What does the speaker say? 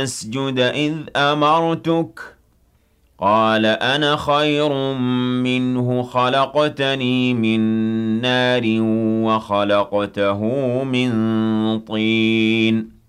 اسجد إذ أمرتك قال أنا خير منه خلقتني من نار وخلقته من طين